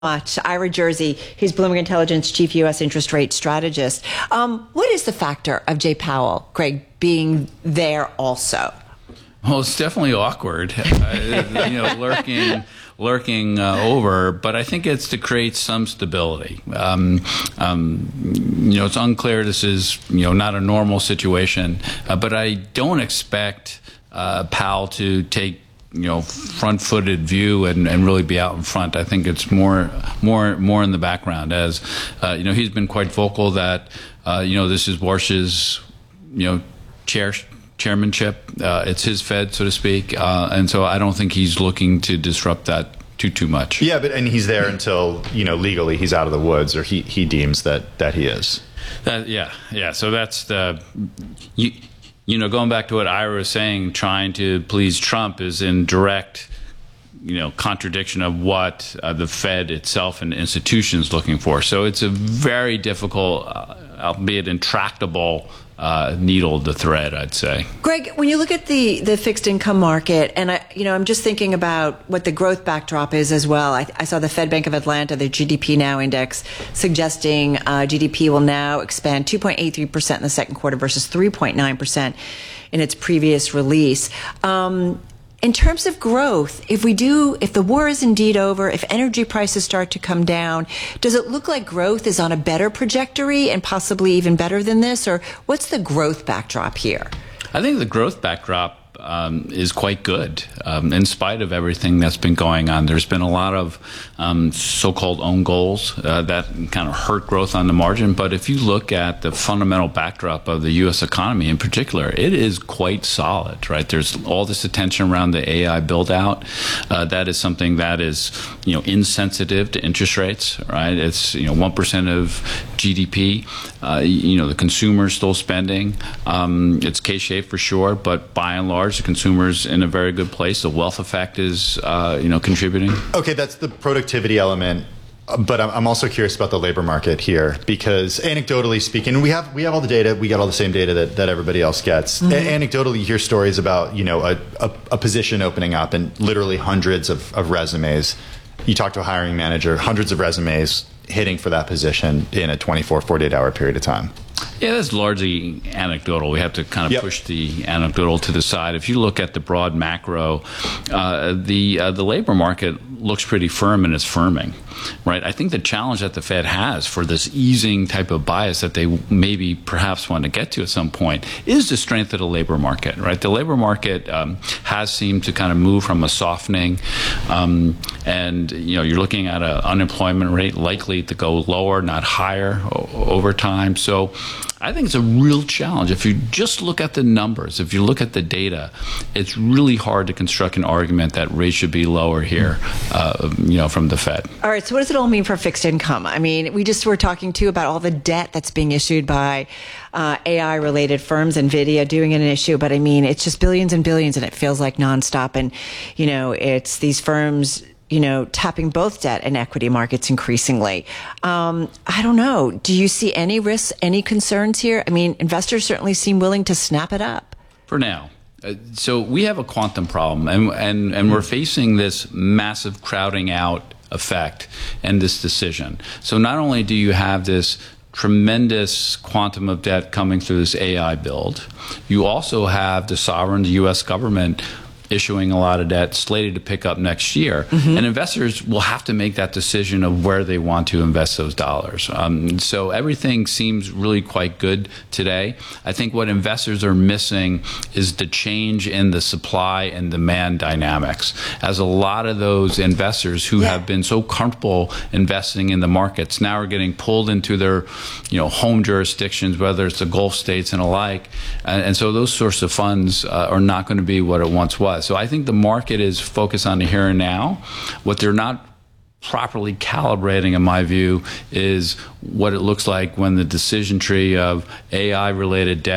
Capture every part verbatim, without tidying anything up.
Much. Ira Jersey, he's Bloomberg Intelligence chief U S interest rate strategist. Um, what is the factor of Jay Powell, Greg, being there also? Well, it's definitely awkward, uh, you know, lurking, lurking uh, over. But I think it's to create some stability. Um, um, you know, it's unclear. This is, you know, not a normal situation. Uh, but I don't expect uh, Powell to take, you know, front-footed view and, and really be out in front. I think it's more, more, more in the background. As uh, you know, he's been quite vocal that uh, you know, this is Warsh's, you know, chair chairmanship. Uh, it's his Fed, so to speak, uh, and so I don't think he's looking to disrupt that too too much. Yeah, but and he's there until, you know, legally he's out of the woods, or he he deems that that he is. That, yeah, yeah. So that's the you. You know, going back to what Ira was saying, trying to please Trump is in direct, you know, contradiction of what uh, the Fed itself and institutions looking for. So it's a very difficult, uh, albeit intractable, uh, needle to thread, I'd say. Greg, when you look at the, the fixed income market, and I, you know, I'm just thinking about what the growth backdrop is as well. I, I saw the Fed Bank of Atlanta, the G D P Now index, suggesting uh, G D P will now expand two point eight three percent in the second quarter versus three point nine percent in its previous release. Um, In terms of growth, if we do, if the war is indeed over, if energy prices start to come down, does it look like growth is on a better trajectory and possibly even better than this? Or what's the growth backdrop here? I think the growth backdrop um, is quite good, um, in spite of everything that's been going on. There's been a lot of um, so-called own goals uh, that kind of hurt growth on the margin. But if you look at the fundamental backdrop of the U S economy in particular, it is quite solid, right? There's all this attention around the A I build-out. Uh, that is something that is, you know, insensitive to interest rates, right? It's, you know, one percent of G D P. Uh, you know, the consumer's still spending. Um, it's K-shaped for sure, but by and large, the consumer's in a very good place. The wealth effect is, uh, you know, contributing. Okay, that's the productivity element. But I'm also curious about the labor market here, because anecdotally speaking, we have we have all the data, we got all the same data that, that everybody else gets. Mm-hmm. Anecdotally, you hear stories about, you know, a, a, a position opening up and literally hundreds of, of resumes. You talk to a hiring manager, hundreds of resumes hitting for that position in a twenty-four, forty-eight hour period of time. Yeah, that's largely anecdotal. We have to kind of yep. push the anecdotal to the side. If you look at the broad macro, uh, the uh, the labor market looks pretty firm and is firming, right? I think the challenge that the Fed has for this easing type of bias that they maybe perhaps want to get to at some point is the strength of the labor market, right? The labor market um, has seemed to kind of move from a softening, um, and you know, you're looking at an unemployment rate likely to go lower, not higher o- over time. So I think it's a real challenge. If you just look at the numbers, if you look at the data, it's really hard to construct an argument that rates should be lower here, uh, you know, from the Fed. All right, so what does it all mean for fixed income? I mean, we just were talking, too, about all the debt that's being issued by uh, A I-related firms, NVIDIA doing an issue, but I mean, it's just billions and billions, and it feels like nonstop. And, you know, it's these firms, you know, tapping both debt and equity markets increasingly. Um, I don't know. Do you see any risks, any concerns here? I mean, investors certainly seem willing to snap it up. For now. Uh, so we have a quantum problem, and, and, and we're facing this massive crowding out effect and this decision. So not only do you have this tremendous quantum of debt coming through this A I build, you also have the sovereign, the U S government, issuing a lot of debt slated to pick up next year. Mm-hmm. And investors will have to make that decision of where they want to invest those dollars. Um, so everything seems really quite good today. I think what investors are missing is the change in the supply and demand dynamics, as a lot of those investors who yeah. have been so comfortable investing in the markets now are getting pulled into their, you know, home jurisdictions, whether it's the Gulf states and alike. And, and so those sorts of funds uh, are not going to be what it once was. So I think the market is focused on the here and now. What they're not properly calibrating, in my view, is what it looks like when the decision tree of A I-related debt,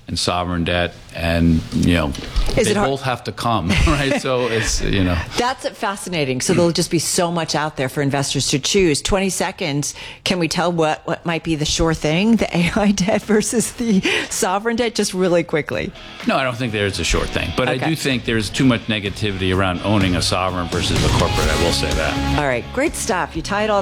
and sovereign debt, and you know Is they it hard- both have to come, right? So it's you know That's fascinating. So there'll just be so much out there for investors to choose. twenty seconds. Can we tell what, what might be the sure thing, the A I debt versus the sovereign debt, just really quickly? no, I don't think there's a short thing, but Okay. I do think there's too much negativity around owning a sovereign versus a corporate. I will say that. All right. Great stuff. You tie it all